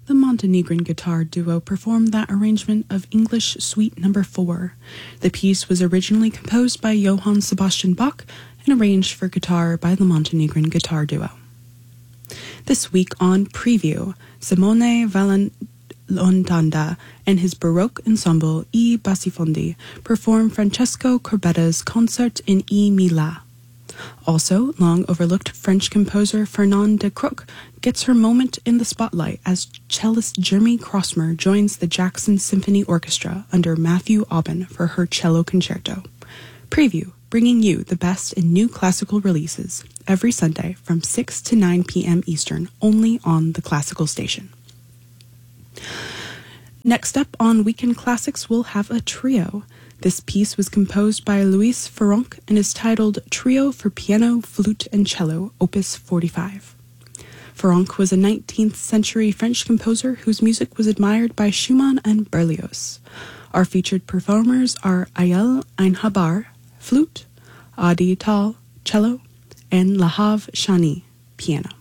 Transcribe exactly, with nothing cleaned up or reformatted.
the Montenegrin guitar duo performed that arrangement of English Suite Number four. The piece was originally composed by Johann Sebastian Bach and arranged for guitar by the Montenegrin guitar duo. This week on Preview, Simone Vallontanda and his Baroque ensemble I Bassifondi perform Francesco Corbetta's Concert in E Mi La. Also, long-overlooked French composer Fernande de Croc gets her moment in the spotlight as cellist Jeremy Crossmer joins the Jackson Symphony Orchestra under Matthew Aubin for her cello concerto. Preview, bringing you the best in new classical releases every Sunday from six to nine p.m. Eastern, only on the Classical Station. Next up on Weekend Classics, we'll have a trio. This piece was composed by Louis Ferronk and is titled Trio for Piano, Flute, and Cello, Opus forty-five. Ferronk was a nineteenth century French composer whose music was admired by Schumann and Berlioz. Our featured performers are Ayel Einhabar, flute, Adi Tal, cello, and Lahav Shani, piano.